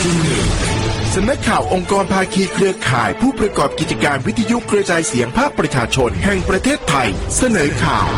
สำนักข่าวองค์กรภาคีเครือข่ายผู้ประกอบกิจการวิทยุกระจายเสียงภาคประชาชนแห่งประเทศไทยเสนอข่าว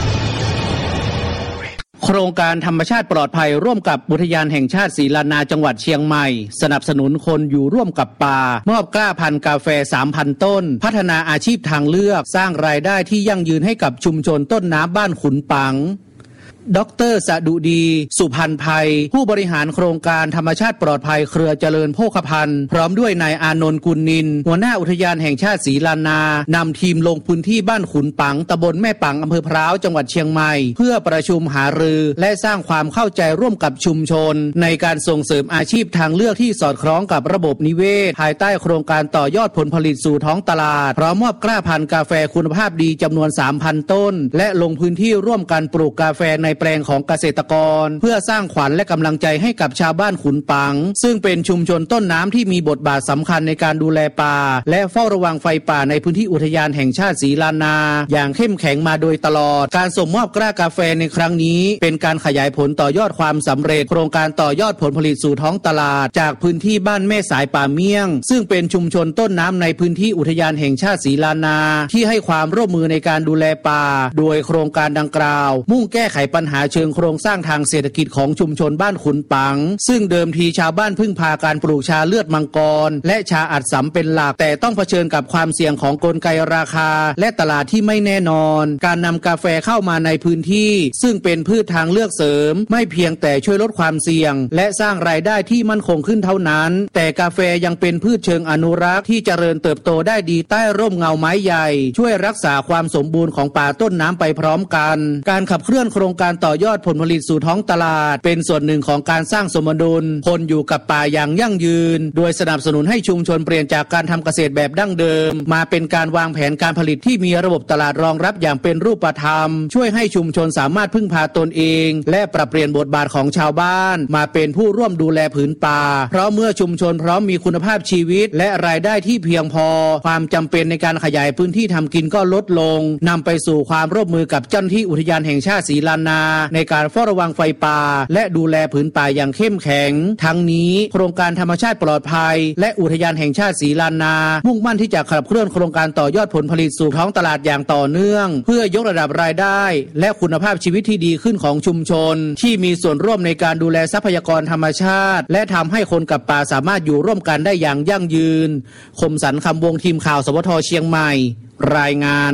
โครงการธรรมชาติปลอดภัยร่วมกับอุทยานแห่งชาติศรีลานาจังหวัดเชียงใหม่สนับสนุนคนอยู่ร่วมกับป่ามอบกล้าพันธุ์กาแฟ 3,000 ต้นพัฒนาอาชีพทางเลือกสร้างรายได้ที่ยั่งยืนให้กับชุมชนต้นน้ำบ้านขุนปังดร.สดุดีสุพันธ์ภัยผู้บริหารโครงการธรรมชาติปลอดภัยเครือเจริญโภคภัณฑ์พร้อมด้วยนายอานนท์กุลนินหัวหน้าอุทยานแห่งชาติศรีลานานำทีมลงพื้นที่บ้านขุนปังตำบลแม่ปังอำเภอพร้าวจังหวัดเชียงใหม่เพื่อประชุมหารือและสร้างความเข้าใจร่วมกับชุมชนในการส่งเสริมอาชีพทางเลือกที่สอดคล้องกับระบบนิเวศภายใต้โครงการต่อยอดผลผลิตสู่ท้องตลาดพร้อมมอบกล้าพันธุ์กาแฟคุณภาพดีจำนวน 3,000 ต้นและลงพื้นที่ร่วมกันปลูกกาแฟในแปลงของเกษตรกรเพื่อสร้างขวัญและกำลังใจให้กับชาวบ้านขุนปังซึ่งเป็นชุมชนต้นน้ำที่มีบทบาทสำคัญในการดูแลป่าและเฝ้าระวังไฟป่าในพื้นที่อุทยานแห่งชาติศรีลานาอย่างเข้มแข็งมาโดยตลอดการส่งมอบกล้ากาแฟในครั้งนี้เป็นการขยายผลต่อยอดความสำเร็จโครงการต่อยอดผลผลิตสู่ท้องตลาดจากพื้นที่บ้านแม่สายป่าเมี่ยงซึ่งเป็นชุมชนต้นน้ำในพื้นที่อุทยานแห่งชาติศรีลานาที่ให้ความร่วมมือในการดูแลป่าโดยโครงการดังกล่าวมุ่งแก้ไขปัญหาเชิงโครงสร้างทางเศรษฐกิจของชุมชนบ้านขุนปังซึ่งเดิมทีชาวบ้านพึ่งพาการปลูกชาเลือดมังกรและชาอัดสำเป็นหลักแต่ต้องเผชิญกับความเสี่ยงของกลไกราคาและตลาดที่ไม่แน่นอนการนำกาแฟเข้ามาในพื้นที่ซึ่งเป็นพืชทางเลือกเสริมไม่เพียงแต่ช่วยลดความเสี่ยงและสร้างรายได้ที่มั่นคงขึ้นเท่านั้นแต่กาแฟยังเป็นพืชเชิงอนุรักษ์ที่เจริญเติบโตได้ดีใต้ร่มเงาไม้ใหญ่ช่วยรักษาความสมบูรณ์ของป่าต้นน้ำไปพร้อมกันการขับเคลื่อนโครงการต่อยอดผลผลิตสู่ท้องตลาดเป็นส่วนหนึ่งของการสร้างสมดุลคนอยู่กับป่าอย่างยั่งยืนโดยสนับสนุนให้ชุมชนเปลี่ยนจากการทำเกษตรแบบดั้งเดิมมาเป็นการวางแผนการผลิตที่มีระบบตลาดรองรับอย่างเป็นรูปธรรมช่วยให้ชุมชนสามารถพึ่งพาตนเองและปรับเปลี่ยนบทบาทของชาวบ้านมาเป็นผู้ร่วมดูแลผืนป่าเพราะเมื่อชุมชนพร้อมมีคุณภาพชีวิตและรายได้ที่เพียงพอความจำเป็นในการขยายพื้นที่ทำกินก็ลดลงนำไปสู่ความร่วมมือกับเจ้าหน้าที่อุทยานแห่งชาติศรีลานาในการเฝ้าระวังไฟป่าและดูแลผืนป่าอย่างเข้มแข็งทั้งนี้โครงการธรรมชาติปลอดภัยและอุทยานแห่งชาติศรีลานามุ่งมั่นที่จะขับเคลื่อนโครงการต่อยอดผลผลิตสู่ท้องตลาดอย่างต่อเนื่องเพื่อยกระดับรายได้และคุณภาพชีวิตที่ดีขึ้นของชุมชนที่มีส่วนร่วมในการดูแลทรัพยากรธรรมชาติและทำให้คนกับป่าสามารถอยู่ร่วมกันได้อย่างยั่งยืนคมสันต์คำวงทีมข่าวสวท.เชียงใหม่รายงาน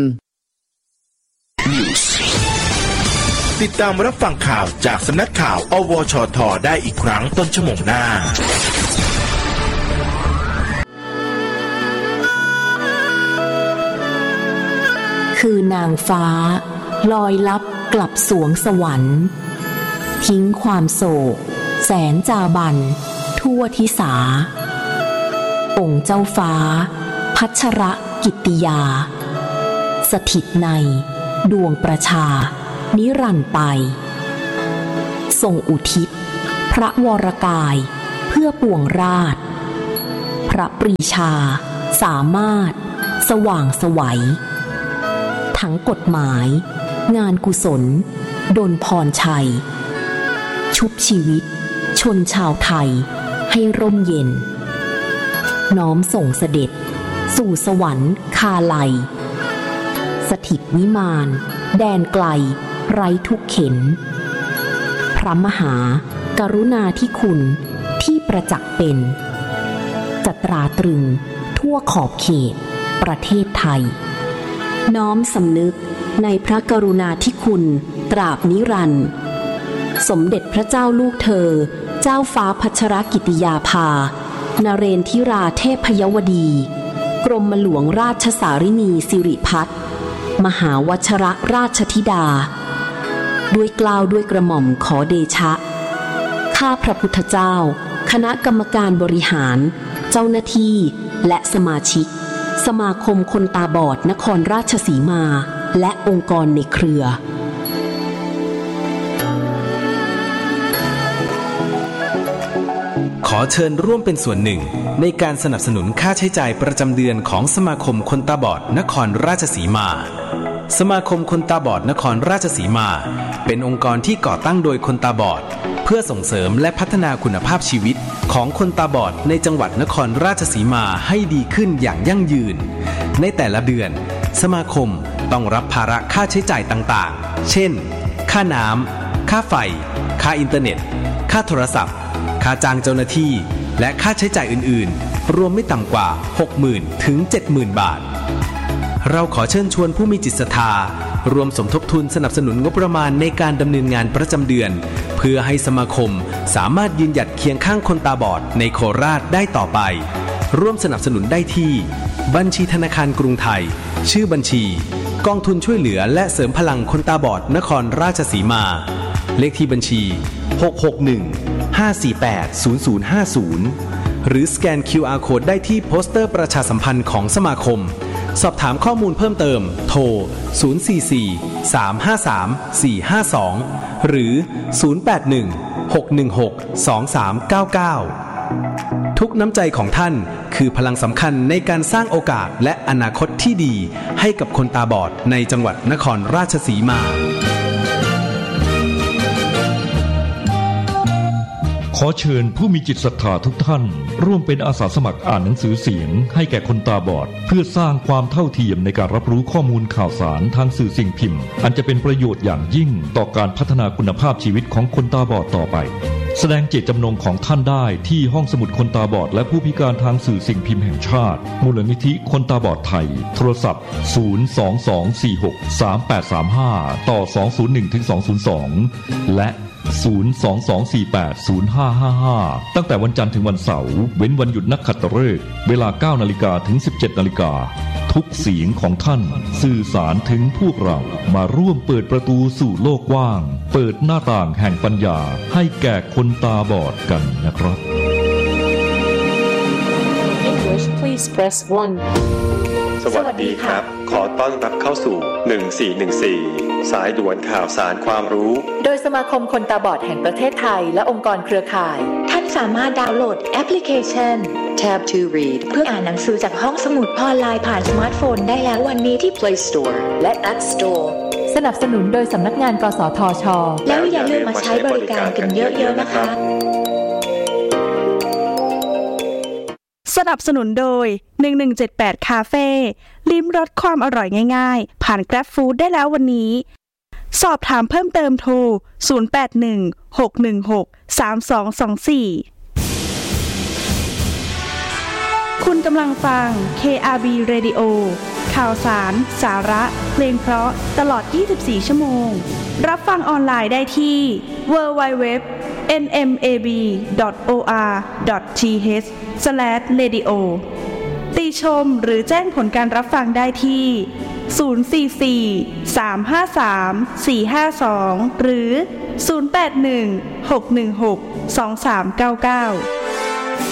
ติดตามรับฟังข่าวจากสำนักข่าวอวชท.ได้อีกครั้งต้นชั่วโมงหน้าคือนางฟ้าลอยลับกลับสวงสวรรค์ทิ้งความโศกแสนจาบันทั่วทิสาองค์เจ้าฟ้าพัชรกิตติยาสถิตในดวงประชานิรันดร์ไปทรงอุทิศพระวรกายเพื่อปวงราชพระปรีชาสามารถสว่างไสวทั้งกฎหมายงานกุศลดลพรชัยชุบชีวิตชนชาวไทยให้ร่มเย็นน้อมส่งเสด็จสู่สวรรค์คาไลสถิตวิมานแดนไกลไร้ทุกเข็ญพระมหากรุณาธิคุณที่ประจักษ์เป็นจะตราตรึงทั่วขอบเขตประเทศไทยน้อมสำนึกในพระกรุณาธิคุณตราบนิรันดร์สมเด็จพระเจ้าลูกเธอเจ้าฟ้าพัชรกิติยาภานเรนทิราเทพยวดีกรมหลวงราชสารินีสิริพัฒน์มหาวชรราชธิดาด้วยเกล้าด้วยกระหม่อมขอเดชะข้าพระพุทธเจ้าคณะกรรมการบริหารเจ้าหน้าที่และสมาชิกสมาคมคนตาบอดนครราชสีมาและองค์กรในเครือขอเชิญร่วมเป็นส่วนหนึ่งในการสนับสนุนค่าใช้จ่ายประจำเดือนของสมาคมคนตาบอดนครราชสีมาสมาคมคนตาบอดนครราชสีมาเป็นองค์กรที่ก่อตั้งโดยคนตาบอดเพื่อส่งเสริมและพัฒนาคุณภาพชีวิตของคนตาบอดในจังหวัดนครราชสีมาให้ดีขึ้นอย่างยั่งยืนในแต่ละเดือนสมาคมต้องรับภาระค่าใช้จ่ายต่างๆเช่นค่าน้ำค่าไฟค่าอินเทอร์เน็ตค่าโทรศัพท์ค่าจ้างเจ้าหน้าที่และค่าใช้จ่ายอื่นๆรวมไม่ต่ำกว่า 60,000 ถึง 70,000 บาทเราขอเชิญชวนผู้มีจิตศรัทธารวมสมทบทุนสนับสนุนงบประมาณในการดำเนินงานประจำเดือนเพื่อให้สมาคมสามารถยืนหยัดเคียงข้างคนตาบอดในโคราชได้ต่อไปร่วมสนับสนุนได้ที่บัญชีธนาคารกรุงไทยชื่อบัญชีกองทุนช่วยเหลือและเสริมพลังคนตาบอดนครราชสีมาเลขที่บัญชี661-548-0050หรือสแกน QR Code ได้ที่โปสเตอร์ประชาสัมพันธ์ของสมาคมสอบถามข้อมูลเพิ่มเติมโทร044-353-452หรือ081-616-2399ทุกน้ำใจของท่านคือพลังสำคัญในการสร้างโอกาสและอนาคตที่ดีให้กับคนตาบอดในจังหวัดนครราชสีมาขอเชิญผู้มีจิตศรัทธาทุกท่านร่วมเป็นอาสาสมัครอ่านหนังสือเสียงให้แก่คนตาบอดเพื่อสร้างความเท่าเทียมในการรับรู้ข้อมูลข่าวสารทางสื่อสิ่งพิมพ์อันจะเป็นประโยชน์อย่างยิ่งต่อการพัฒนาคุณภาพชีวิตของคนตาบอดต่อไปแสดงเจตจำนงของท่านได้ที่ห้องสมุดคนตาบอดและผู้พิการทางสื่อสิ่งพิมพ์แห่งชาติมูลนิธิคนตาบอดไทยโทรศัพท์022463835ต่อ201-202และ022480555ตั้งแต่วันจันทร์ถึงวันเสาร์เว้นวันหยุดนักขัตฤกษ์เวลา 9:00 นถึง 17:00 นทุกเสียงของท่านสื่อสารถึงพวกเรามาร่วมเปิดประตูสู่โลกกว้างเปิดหน้าต่างแห่งปัญญาให้แก่คนตาบอดกันนะครับ English please press 1 สวัสดีครับขอต้อนรับเข้าสู่1414สายด่วนข่าวสารความรู้โดยสมาคมคนตาบอดแห่งประเทศไทยและองค์กรเครือข่ายท่านสามารถดาวน์โหลดแอปพลิเคชัน Tab to Read เพื่ออ่านหนังสือจากห้องสมุดออนไลน์ผ่านสมาร์ทโฟนได้แล้ววันนี้ที่ Play Store และ App Store สนับสนุนโดยสำนักงานกสทช.แล้วอย่าลืมมาใช้บริการกันเยอะๆนะคะสนับสนุนโดย1178คาเฟ่ลิ้มรสความอร่อยง่ายๆผ่าน Grab Food ได้แล้ววันนี้สอบถามเพิ่มเติมโทร0816163224คุณกำลังฟัง KRB Radio ข่าวสารสาระเพลงเพราะตลอด24ชั่วโมงรับฟังออนไลน์ได้ที่ www.nmab.or.th/radio ติชมหรือแจ้งผลการรับฟังได้ที่044-353-452หรือ081-616-2399